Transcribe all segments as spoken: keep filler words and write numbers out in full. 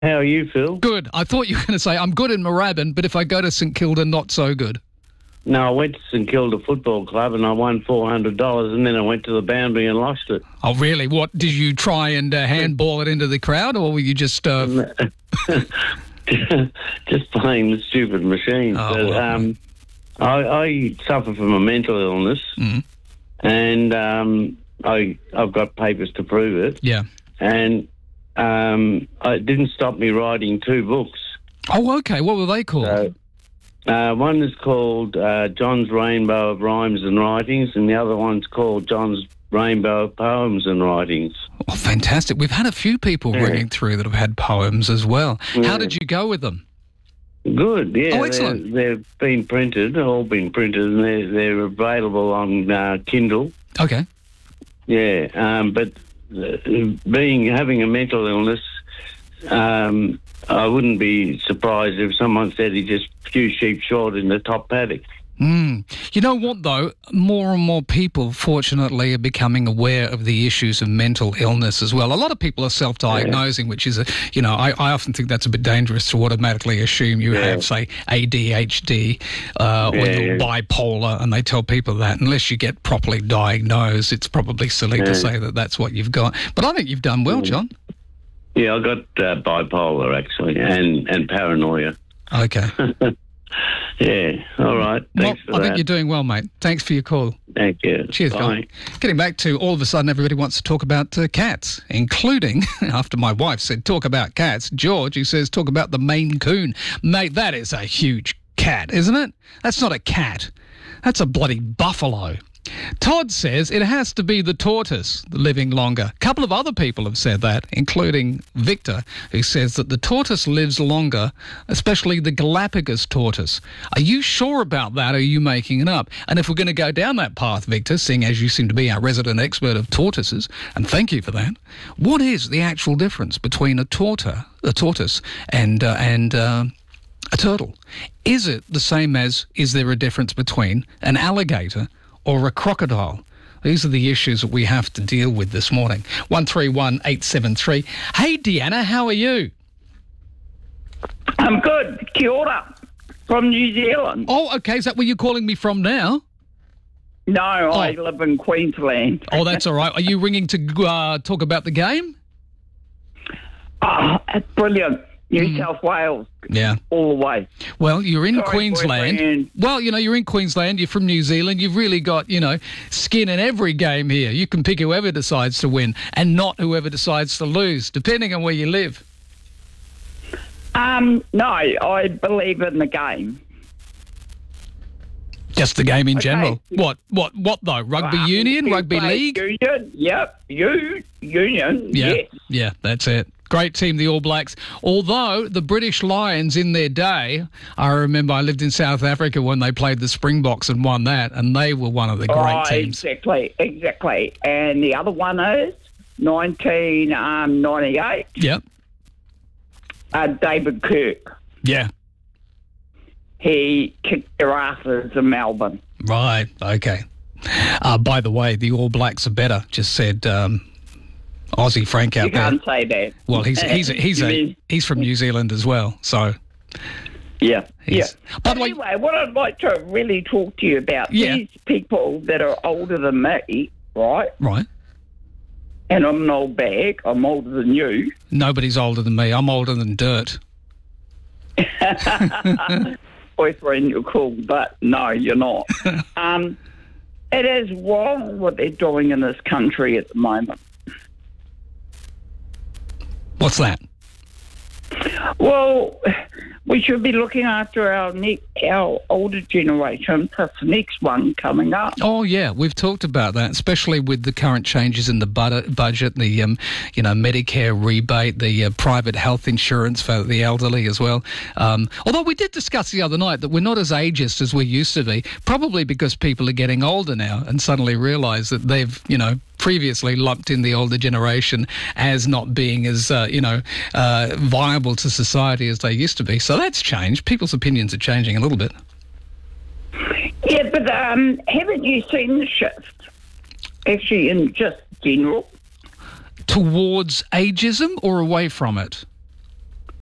How are you, Phil? Good. I thought you were going to say, I'm good in Moorabbin, but if I go to St Kilda, not so good. No, I went to St Kilda Football Club and I won four hundred dollars, and then I went to the Boundary and lost it. Oh, really? What, did you try and uh, handball it into the crowd, or were you just... Uh... just playing the stupid machine. Oh, but, well, um, I, I suffer from a mental illness, mm. and um, I, I've got papers to prove it. Yeah. And um, it didn't stop me writing two books. Oh, okay. What were they called? So, uh, one is called uh, John's Rainbow of Rhymes and Writings, and the other one's called John's Rainbow of Poems and Writings. Oh, fantastic. We've had a few people Yeah. ringing through that have had poems as well. Yeah. How did you go with them? Good, yeah. Oh, excellent. They're, they've been printed, all been printed, and they're, they're available on uh, Kindle. Okay. Yeah, um, but uh, being having a mental illness, um, I wouldn't be surprised if someone said he just few sheep short in the top paddock. Mm. You know what, though? More and more people, fortunately, are becoming aware of the issues of mental illness as well. A lot of people are self-diagnosing, yeah. which is, a, you know, I, I often think that's a bit dangerous to automatically assume you yeah. have, say, A D H D uh, or yeah, you're yeah. bipolar, and they tell people that. Unless you get properly diagnosed, it's probably silly yeah. to say that that's what you've got. But I think you've done well, John. Yeah, I got uh, bipolar, actually, and, and paranoia. Okay. Yeah, all right. Thanks well, for I that. think you're doing well, mate. Thanks for your call. Thank you. Cheers, Bye. guy. Getting back to all of a sudden, everybody wants to talk about uh, cats, including, after my wife said talk about cats, George, who says talk about the Maine Coon. Mate, that is a huge cat, isn't it? That's not a cat. That's a bloody buffalo. Todd says it has to be the tortoise living longer. A couple of other people have said that, including Victor, who says that the tortoise lives longer, especially the Galapagos tortoise. Are you sure about that, or are you making it up? And if we're going to go down that path, Victor, seeing as you seem to be our resident expert of tortoises, and thank you for that, what is the actual difference between a torta, a tortoise and uh, and uh, a turtle? Is it the same as, is there a difference between an alligator or a crocodile? These are the issues that we have to deal with this morning. one three one eight seven three. Hey, Deanna, how are you? I'm good. Kia ora. From New Zealand. Oh, okay. Is that where you're calling me from now? No, I Oh. live in Queensland. Oh, that's all right. Are you ringing to uh, talk about the game? Oh, that's brilliant. New Mm. South Wales. Yeah. All the way. Well, you're in Sorry, Queensland. boyfriend. Well, you know, you're in Queensland. You're from New Zealand. You've really got, you know, skin in every game here. You can pick whoever decides to win and not whoever decides to lose, depending on where you live. Um, no, I believe in the game. Just the game in Okay. general. What? What? What though? Rugby Um, union? you Rugby play league? Union. Yep. You union. Yeah. Yes. Yeah. That's it. Great team, the All Blacks. Although the British Lions in their day, I remember I lived in South Africa when they played the Springboks and won that, and they were one of the great Oh, teams. exactly, exactly. And the other one is nineteen ninety-eight. Yep. Uh, David Kirk. Yeah. He kicked their asses in Melbourne. Right. Okay. Uh, by the way, the All Blacks are better. Just said um, Aussie Frank out You there. can't say that. Well, he's he's a, he's You a mean- he's from New Zealand as well. So Yeah, yeah. he's, by the way, Anyway, what I'd like to really talk to you about, Yeah. these people that are older than me, right? right. And I'm an old bag, I'm older than you. Nobody's older than me. I'm older than dirt. Boyfriend, you're cool, but no, you're not. um, it is wrong what they're doing in this country at the moment. What's that? Well, we should be looking after our ne- our older generation, plus the next one coming up. Oh yeah, we've talked about that, especially with the current changes in the bud- budget, the um, you know Medicare rebate, the uh, private health insurance for the elderly as well. Um, although we did discuss the other night that we're not as ageist as we used to be, probably because people are getting older now and suddenly realise that they've you know. previously lumped in the older generation as not being as, uh, you know, uh, viable to society as they used to be. So that's changed. People's opinions are changing a little bit. Yeah, but um, haven't you seen the shift, actually, in just general? Towards ageism or away from it?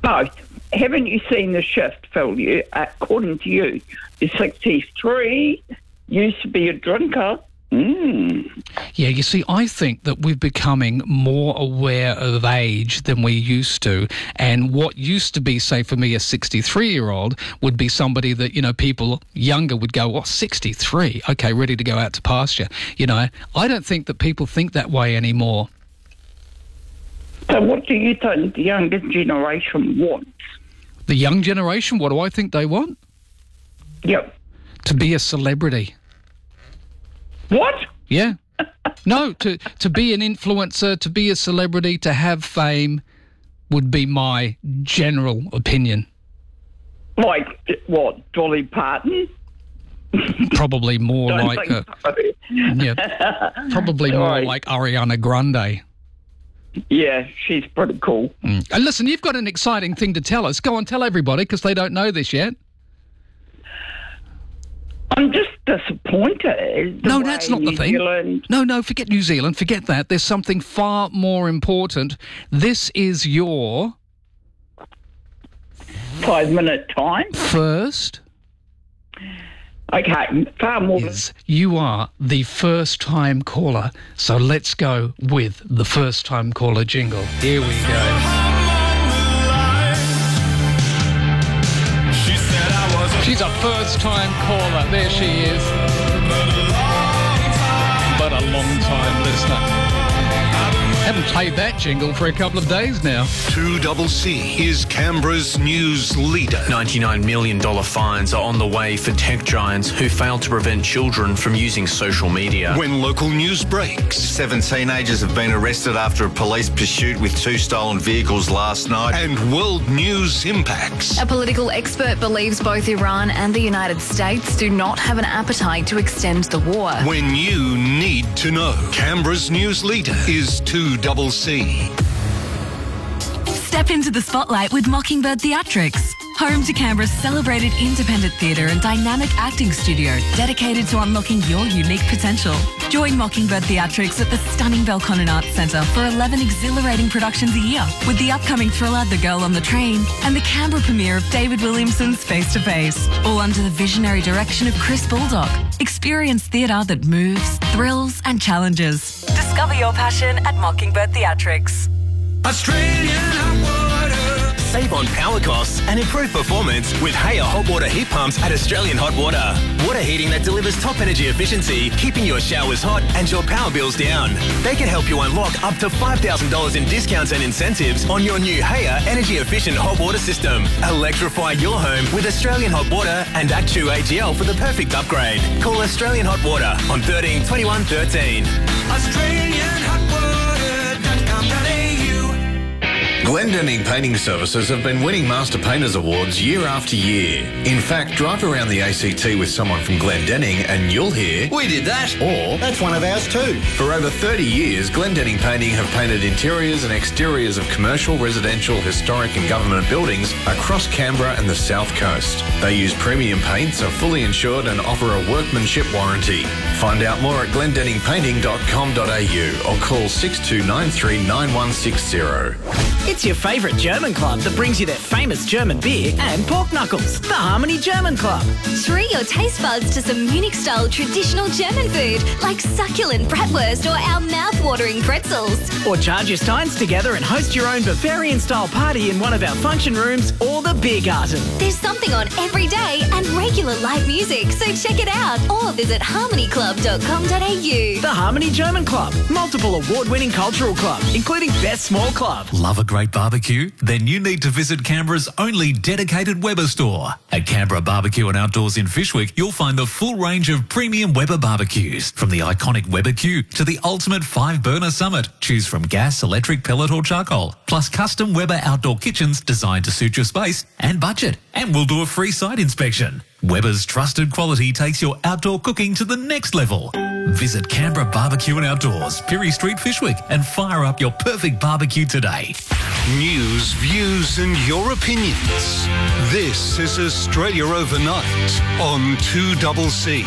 both. Haven't you seen the shift, Phil? You, according to you, you're sixty-three, used to be a drinker. Mm. Yeah, you see, I think that we're becoming more aware of age than we used to. And what used to be, say, for me, a sixty-three-year-old would be somebody that, you know, people younger would go, oh, sixty-three, okay, ready to go out to pasture. You know, I don't think that people think that way anymore. So what do you think the younger generation wants? The young generation, what do I think they want? Yep. To be a celebrity. What? Yeah. No, to, to be an influencer, to be a celebrity, to have fame would be my general opinion. Like, what, Dolly Parton? Probably more Don't like... think Uh, so. yeah, probably more Sorry. like Ariana Grande. Yeah, she's pretty cool. Mm. And listen, you've got an exciting thing to tell us. Go on, tell everybody, because they don't know this yet. I'm just disappointed. The No, way that's not the New thing. Zealand- No, no, forget New Zealand, forget that. There's something far more important. This is your Five minute time. first... Okay, far more. is you are the first time caller. So let's go with the first time caller jingle. Here we go. She's a first time caller. There she is. But a long time listener. Haven't played that jingle for a couple of days now. two C C is Canberra's news leader. ninety-nine million dollars fines are on the way for tech giants who failed to prevent children from using social media. When local news breaks. Seven teenagers have been arrested after a police pursuit with two stolen vehicles last night. And world news impacts. A political expert believes both Iran and the United States do not have an appetite to extend the war. When you need to know. Canberra's news leader is two C C. Step into the spotlight with Mockingbird Theatrics, home to Canberra's celebrated independent theatre and dynamic acting studio dedicated to unlocking your unique potential. Join Mockingbird Theatrics at the stunning Belconnen Arts Centre for eleven exhilarating productions a year, with the upcoming thriller The Girl on the Train and the Canberra premiere of David Williamson's Face to Face, all under the visionary direction of Chris Baldock. Experience theatre that moves, thrills and challenges. Discover your passion at Mockingbird Theatrics. Australian hot water. Save on power costs and improve performance with Haya hot water heat pumps at Australian Hot Water. Water heating that delivers top energy efficiency, keeping your showers hot and your power bills down. They can help you unlock up to five thousand dollars in discounts and incentives on your new Haya energy efficient hot water system. Electrify your home with Australian Hot Water and Act two A G L for the perfect upgrade. Call Australian Hot Water on thirteen twenty-one thirteen. Australian Hot Water dot com dot a u. Glendenning Painting Services have been winning Master Painters Awards year after year. In fact, drive around the A C T with someone from Glendenning and you'll hear, "We did that," or "That's one of ours too." For over thirty years, Glendenning Painting have painted interiors and exteriors of commercial, residential, historic and government buildings across Canberra and the South Coast. They use premium paints, are fully insured and offer a workmanship warranty. Find out more at glendenning painting dot com dot a u or call six two nine three nine one six zero. It's your favourite German club that brings you their famous German beer and pork knuckles. The Harmony German Club. Treat your taste buds to some Munich-style traditional German food like succulent bratwurst or our mouth-watering pretzels. Or charge your steins together and host your own Bavarian-style party in one of our function rooms or the Beer Garden. There's something on every day and regular live music, so check it out or visit harmony club dot com dot a u. The Harmony German Club. Multiple award-winning cultural club, including Best Small Club. Love a great barbecue? Then you need to visit Canberra's only dedicated Weber store. At Canberra Barbecue and Outdoors in Fyshwick, you'll find the full range of premium Weber barbecues. From the iconic Weber Q to the ultimate five-burner Summit. Choose from gas, electric, pellet or charcoal. Plus custom Weber outdoor kitchens designed to suit your space and budget. And we'll do a free site inspection. Weber's trusted quality takes your outdoor cooking to the next level. Visit Canberra Barbecue and Outdoors, Pirie Street, Fyshwick, and fire up your perfect barbecue today. News, views and your opinions. This is Australia Overnight on two C C.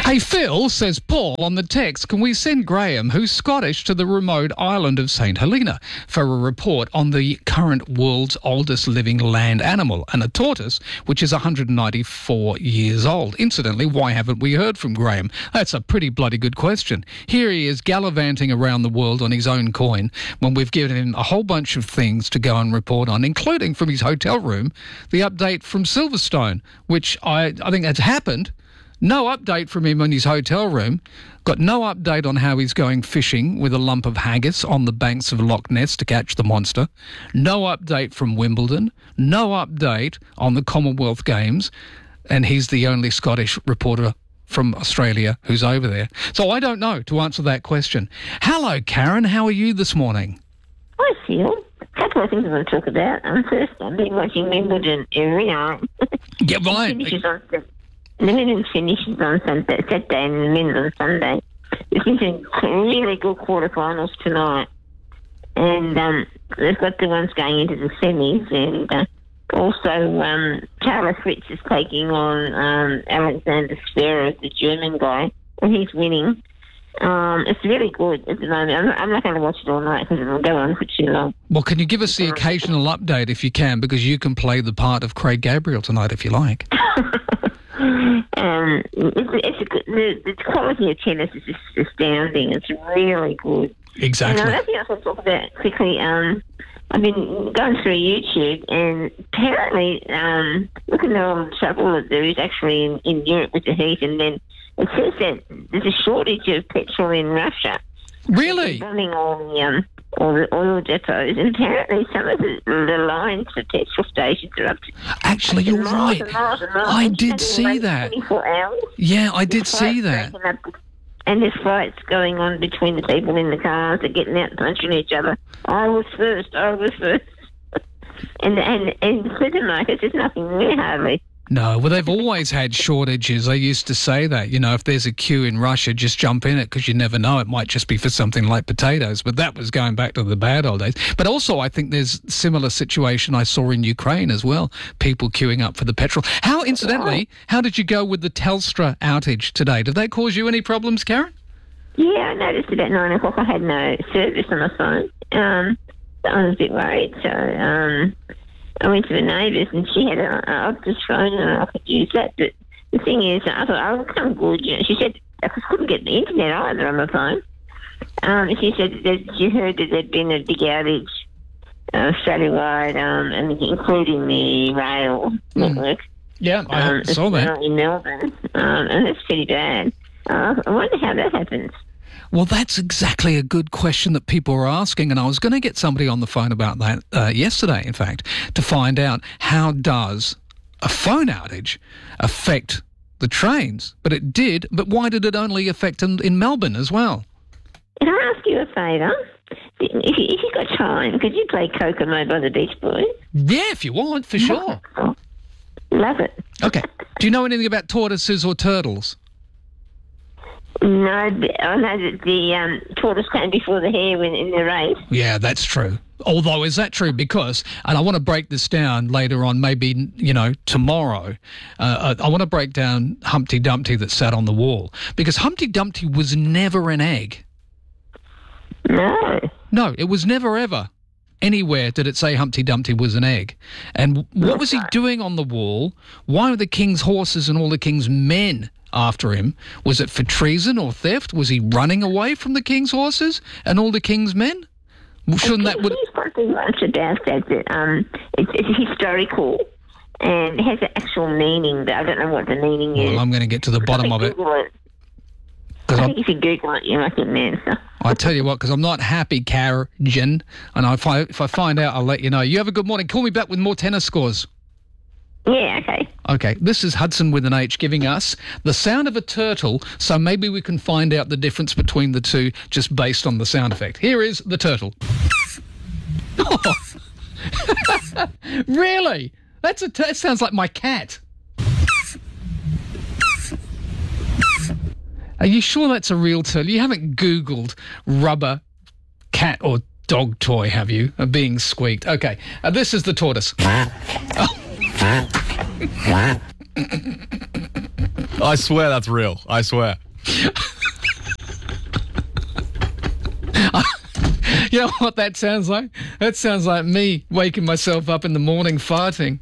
Hey, Phil, says Paul on the text, can we send Graham, who's Scottish, to the remote island of Saint Helena for a report on the current world's oldest living land animal, and a tortoise, which is one hundred ninety-four years old? Incidentally, why haven't we heard from Graham? That's a pretty bloody good question. Here he is gallivanting around the world on his own coin when we've given him a whole bunch of things to go and report on, including from his hotel room, the update from Silverstone, which I, I think has happened. No update from him in his hotel room. Got no update on how he's going fishing with a lump of haggis on the banks of Loch Ness to catch the monster. No update from Wimbledon. No update on the Commonwealth Games. And he's the only Scottish reporter from Australia who's over there. So I don't know to answer that question. Hello, Karen. How are you this morning? Hi, Phil. A couple of things I want to talk about. Um, first, I've been watching Wimbledon every night. Yeah, right. The Wimbledon finishes on Sunday, Saturday and the men's on Sunday. There's been some really good quarterfinals tonight. And um, they've got the ones going into the semis. And uh, also, um, Taylor Fritz is taking on um, Alexander Zverev, the German guy, and he's winning. Um, it's really good at the moment. I'm not, I'm not going to watch it all night because it'll go on for too long. Well, can you give us the occasional update if you can, because you can play the part of Craig Gabriel tonight if you like. Um, it's, it's a good, the, the quality of tennis is just astounding. It's really good. Exactly. And another thing I want to talk about quickly, um, I've been going through YouTube, and apparently, um, looking at all the trouble that there is actually in, in Europe with the heat, and then it says that there's a shortage of petrol in Russia. Really? Running all the um, all the oil depots, and apparently some of the, the lines for petrol stations are up to... Actually, you're right. And miles and miles. I did see that. twenty-four hours. Yeah, I did The see flight's that. breaking up, and there's fights going on between the people in the cars. They're getting out and punching each other. I was first, I was first. and, and, and in supermarkets, there's nothing there hardly. No, well, they've always had shortages. They used to say that, you know, if there's a queue in Russia, just jump in it because you never know. It might just be for something like potatoes. But that was going back to the bad old days. But also, I think there's a similar situation I saw in Ukraine as well. People queuing up for the petrol. How, incidentally, how did you go with the Telstra outage today? Did that cause you any problems, Karen? Yeah, I noticed about nine o'clock I had no service on my phone. Um, I was a bit worried, so... Um, I went to the neighbours and she had an Optus phone and I could use that. But the thing is, I thought, oh, come good. You know, she said I couldn't get the internet either on my phone. Um, she said that she heard that there'd been a big outage uh, Australia-wide, um, and including the rail mm. network. Yeah, I um, saw that. In Melbourne, um, and that's pretty bad. Uh, I wonder how that happens. Well, that's exactly a good question that people are asking, and I was going to get somebody on the phone about that uh, yesterday, in fact, to find out how does a phone outage affect the trains? But it did, but why did it only affect in, in Melbourne as well? Can I ask you a favour? If you, if you got time, could you play Kokomo by the Beach Boys? Yeah, if you want, for sure. Love it. Okay. Do you know anything about tortoises or turtles? No, but I know that the um, tortoise came before the hare in, in the race. Yeah, that's true. Although, is that true? Because, and I want to break this down later on, maybe, you know, tomorrow. Uh, I want to break down Humpty Dumpty that sat on the wall. Because Humpty Dumpty was never an egg. No. No, it was never ever. Anywhere did it say Humpty Dumpty was an egg. And what was he doing on the wall? Why were the king's horses and all the king's men after him? Was it for treason or theft? Was he running away from the king's horses and all the king's men? Well, shouldn't that... Would... Here's something much about that. that um, it's, it's historical and it has an actual meaning, but I don't know what the meaning is. Well, I'm going to get to the bottom of it. it. I think if you Google it, you might get an answer. I tell you what, because I'm not happy, Karen, and if I, if I find out, I'll let you know. You have a good morning. Call me back with more tennis scores. Yeah, okay. Okay, this is Hudson with an H giving us the sound of a turtle, so maybe we can find out the difference between the two just based on the sound effect. Here is the turtle. Oh. Really? That's a t- that sounds like my cat. Are you sure that's a real turtle? You haven't Googled rubber cat or dog toy, have you? Uh, being squeaked. Okay, uh, this is the tortoise. Oh. I swear that's real. I swear. You know what that sounds like? That sounds like me waking myself up in the morning farting.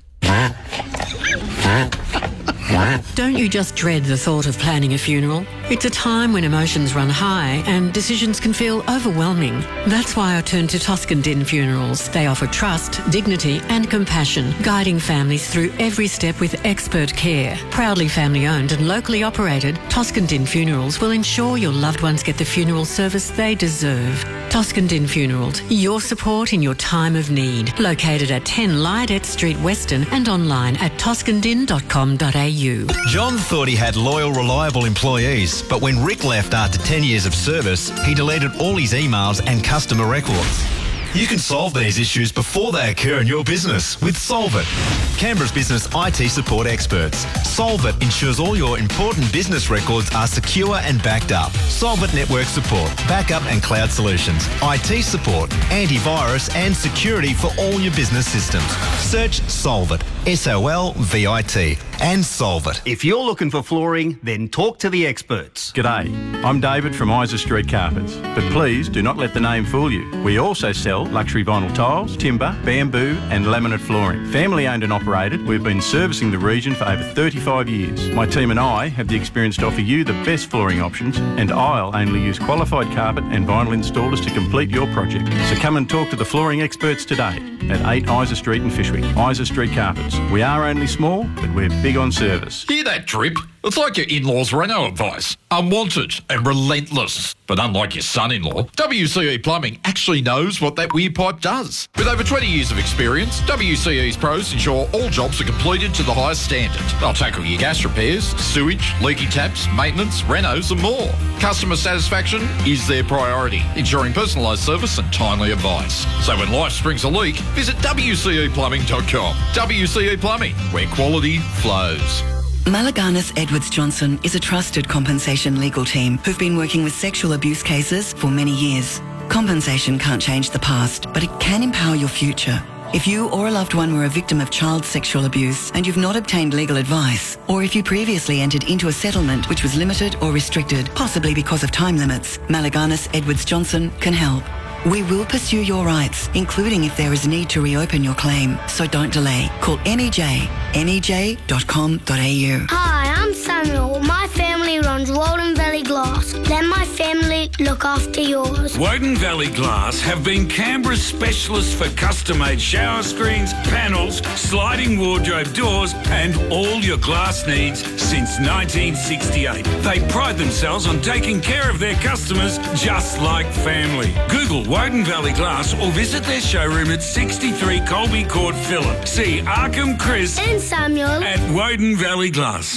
Don't you just dread the thought of planning a funeral? It's a time when emotions run high and decisions can feel overwhelming. That's why I turned to Toscan Din Funerals. They offer trust, dignity and compassion, guiding families through every step with expert care. Proudly family owned and locally operated, Toscan Din Funerals will ensure your loved ones get the funeral service they deserve. Toscan Din Funerals, your support in your time of need. Located at ten Lydette Street, Weston, and online at toscan din dot com dot a u. John thought he had loyal, reliable employees, but when Rick left after ten years of service, he deleted all his emails and customer records. You can solve these issues before they occur in your business with Solvit, Canberra's business I T support experts. Solvit ensures all your important business records are secure and backed up. Solvit network support, backup and cloud solutions, I T support, antivirus and security for all your business systems. Search Solvit, S O L V I T, and Solvit. If you're looking for flooring, then talk to the experts. G'day, I'm David from Isa Street Carpets, but please do not let the name fool you. We also sell luxury vinyl tiles, timber, bamboo and laminate flooring. Family owned and operated, we've been servicing the region for over thirty-five years. My team and I have the experience to offer you the best flooring options, and I'll only use qualified carpet and vinyl installers to complete your project. So come and talk to the flooring experts today at eight Isa Street in Fyshwick. Isa Street Carpets. We are only small, but we're big on service. Hear that drip? It's like your in-laws' Renault advice. Unwanted and relentless. But unlike your son-in-law, W C E Plumbing actually knows what that weird pipe does. With over twenty years of experience, W C E's pros ensure all jobs are completed to the highest standard. They'll tackle your gas repairs, sewage, leaky taps, maintenance, renos and more. Customer satisfaction is their priority, ensuring personalised service and timely advice. So when life springs a leak, visit w c e plumbing dot com. W C E Plumbing, where quality flows. Malaganas Edwards Johnson is a trusted compensation legal team who've been working with sexual abuse cases for many years. Compensation can't change the past, but it can empower your future. If you or a loved one were a victim of child sexual abuse and you've not obtained legal advice, or if you previously entered into a settlement which was limited or restricted, possibly because of time limits, Malaganas Edwards Johnson can help. We will pursue your rights, including if there is a need to reopen your claim. So don't delay. Call M E J, m e j dot com dot a u. Hi, I'm Samuel. My family runs Walden Valley Glass. Let my family look after yours. Woden Valley Glass have been Canberra's specialists for custom-made shower screens, panels, sliding wardrobe doors and all your glass needs since nineteen sixty-eight. They pride themselves on taking care of their customers just like family. Google Woden Valley Glass or visit their showroom at sixty-three Colby Court, Phillip. See Arkham, Chris and Samuel at Woden Valley Glass.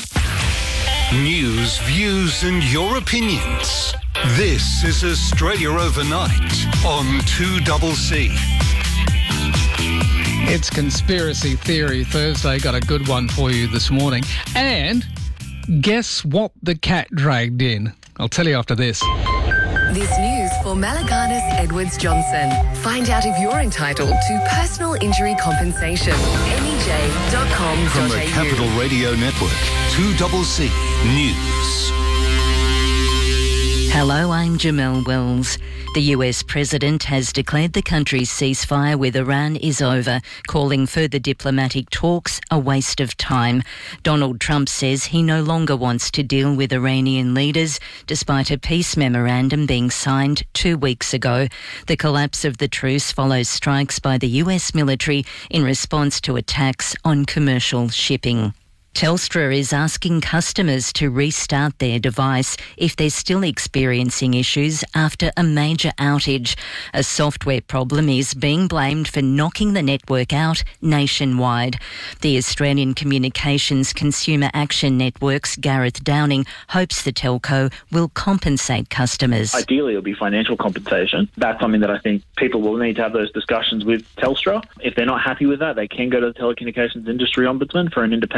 News, views and your opinions. This is Australia Overnight on two C C. It's Conspiracy Theory Thursday. Got a good one for you this morning. And guess what the cat dragged in? I'll tell you after this. This news for Malaganas Edwards Johnson. Find out if you're entitled to personal injury compensation. m e j dot com dot a u. From the Capital Radio Network, two C C News. Hello, I'm Jamelle Wells. The U S president has declared the country's ceasefire with Iran is over, calling further diplomatic talks a waste of time. Donald Trump says he no longer wants to deal with Iranian leaders, despite a peace memorandum being signed two weeks ago. The collapse of the truce follows strikes by the U S military in response to attacks on commercial shipping. Telstra is asking customers to restart their device if they're still experiencing issues after a major outage. A software problem is being blamed for knocking the network out nationwide. The Australian Communications Consumer Action Network's Gareth Downing hopes the telco will compensate customers. Ideally, it'll be financial compensation. That's something that I think people will need to have those discussions with Telstra. If they're not happy with that, they can go to the Telecommunications Industry Ombudsman for an independent review.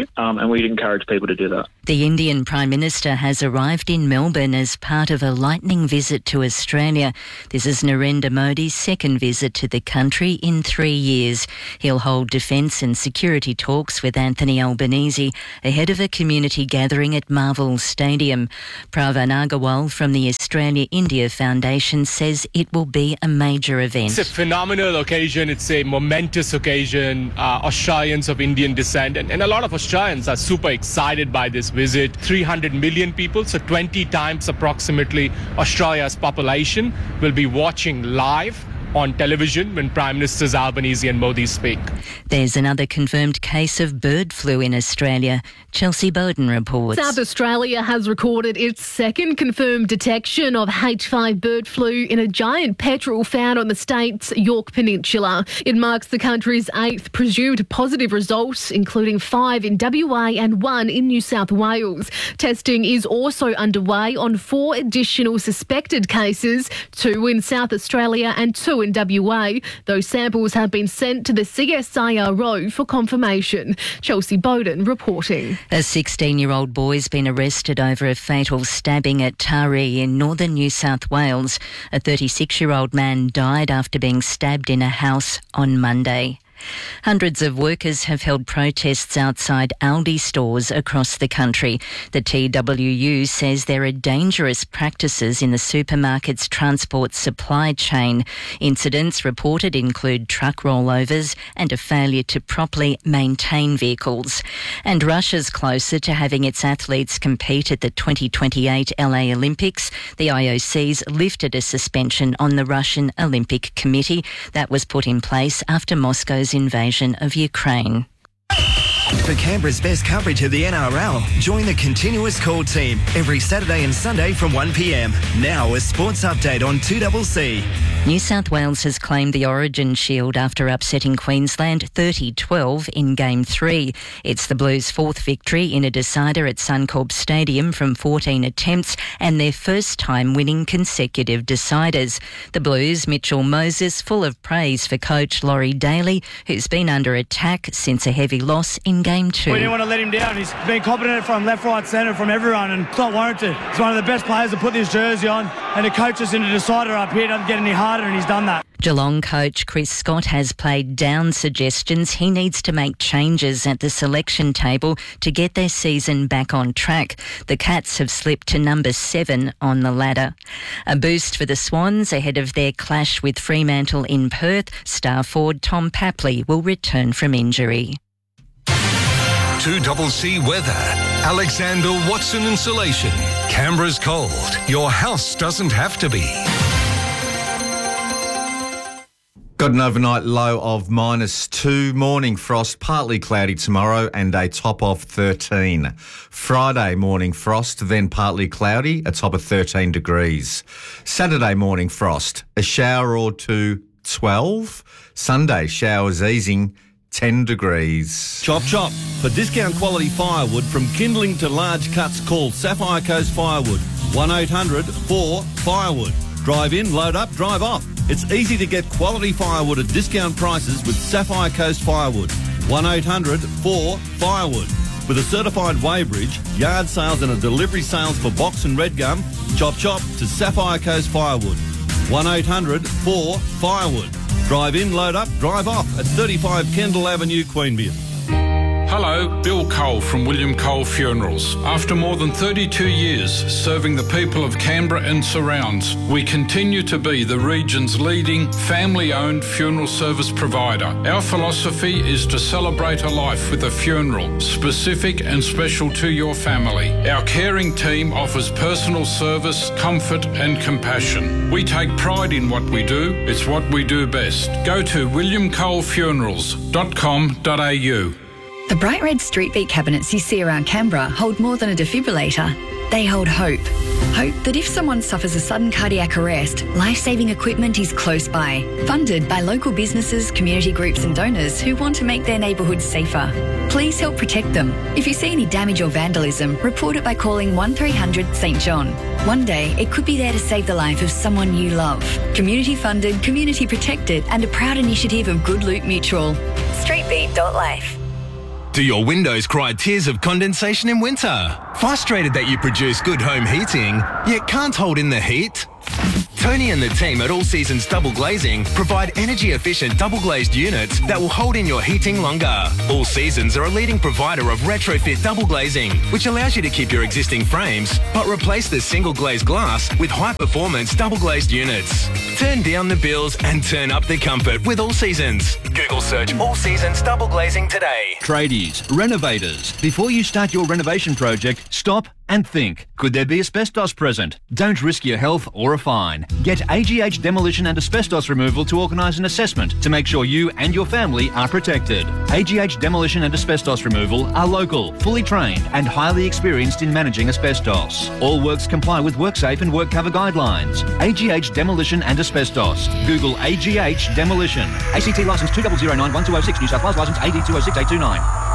um, and we'd encourage people to do that. The Indian Prime Minister has arrived in Melbourne as part of a lightning visit to Australia. This is Narendra Modi's second visit to the country in three years. He'll hold defence and security talks with Anthony Albanese ahead of a community gathering at Marvel Stadium. Pravan Agarwal from the Australia-India Foundation says it will be a major event. It's a phenomenal occasion. It's a momentous occasion. Uh, Australians of Indian descent and, and a lot of Australians are super excited by this visit. three hundred million people, so twenty times approximately Australia's population, will be watching live on television when Prime Ministers Albanese and Modi speak. There's another confirmed case of bird flu in Australia. Chelsea Bowden reports. South Australia has recorded its second confirmed detection of H five bird flu in a giant petrel found on the state's Yorke Peninsula. It marks the country's eighth presumed positive result, including five in W A and one in New South Wales. Testing is also underway on four additional suspected cases, two in South Australia and two in W A. Those samples have been sent to the C S I R O for confirmation. Chelsea Bowden reporting. A sixteen-year-old boy's been arrested over a fatal stabbing at Taree in northern New South Wales. A thirty-six-year-old man died after being stabbed in a house on Monday. Hundreds of workers have held protests outside Aldi stores across the country. The T W U says there are dangerous practices in the supermarket's transport supply chain. Incidents reported include truck rollovers and a failure to properly maintain vehicles. And Russia's closer to having its athletes compete at the twenty twenty-eight L A Olympics. The I O C's lifted a suspension on the Russian Olympic Committee that was put in place after Moscow's invasion of Ukraine. For Canberra's best coverage of the N R L, join the Continuous Call team every Saturday and Sunday from one p m. Now a sports update on two C C. New South Wales has claimed the Origin Shield after upsetting Queensland thirty twelve in Game three. It's the Blues' fourth victory in a decider at Suncorp Stadium from fourteen attempts and their first time winning consecutive deciders. The Blues' Mitchell Moses full of praise for coach Laurie Daly, who's been under attack since a heavy loss in Game two. We didn't want to let him down. He's been competent from left, right, centre, from everyone, and it's not warranted. He's one of the best players to put this jersey on, and to coach us in a decider up here doesn't get any harder, and he's done that. Geelong coach Chris Scott has played down suggestions he needs to make changes at the selection table to get their season back on track. The Cats have slipped to number seven on the ladder. A boost for the Swans ahead of their clash with Fremantle in Perth. Star forward Tom Papley will return from injury. two C C weather. Alexander Watson Insulation. Canberra's cold. Your house doesn't have to be. Got an overnight low of minus two. Morning frost, partly cloudy tomorrow and a top of thirteen. Friday morning frost, then partly cloudy, a top of thirteen degrees. Saturday morning frost, a shower or two, twelve. Sunday showers easing, ten degrees. Chop chop. For discount quality firewood from kindling to large cuts, call Sapphire Coast Firewood. one eight hundred four firewood. Drive in, load up, drive off. It's easy to get quality firewood at discount prices with Sapphire Coast Firewood. one eight hundred four firewood. With a certified weighbridge, yard sales and a delivery sales for box and red gum, chop chop to Sapphire Coast Firewood. one eight hundred four firewood. Drive in, load up, drive off at thirty-five Kendall Avenue, Queanbeyan. Hello, Bill Cole from William Cole Funerals. After more than thirty-two years serving the people of Canberra and surrounds, we continue to be the region's leading family-owned funeral service provider. Our philosophy is to celebrate a life with a funeral, specific and special to your family. Our caring team offers personal service, comfort and compassion. We take pride in what we do. It's what we do best. Go to william cole funerals dot com dot a u. The bright red street beat cabinets you see around Canberra hold more than a defibrillator. They hold hope. Hope that if someone suffers a sudden cardiac arrest, life-saving equipment is close by. Funded by local businesses, community groups and donors who want to make their neighbourhoods safer. Please help protect them. If you see any damage or vandalism, report it by calling one three hundred St John. One day, it could be there to save the life of someone you love. Community funded, community protected and a proud initiative of Good Loot Mutual. street beat dot life. Do your windows cry tears of condensation in winter? Frustrated that you produce good home heating, yet can't hold in the heat? Tony and the team at All Seasons Double Glazing provide energy-efficient double-glazed units that will hold in your heating longer. All Seasons are a leading provider of retrofit double glazing, which allows you to keep your existing frames, but replace the single-glazed glass with high-performance double-glazed units. Turn down the bills and turn up the comfort with All Seasons. Google search All Seasons Double Glazing today. Tradies, renovators, before you start your renovation project, stop and think. Could there be asbestos present? Don't risk your health or a fine. Get A G H Demolition and Asbestos Removal to organise an assessment to make sure you and your family are protected. A G H Demolition and Asbestos Removal are local, fully trained and highly experienced in managing asbestos. All works comply with WorkSafe and WorkCover guidelines. A G H Demolition and Asbestos. Google A G H Demolition. A C T licence two zero zero nine one two zero six, New South Wales licence A D two zero six eight two nine.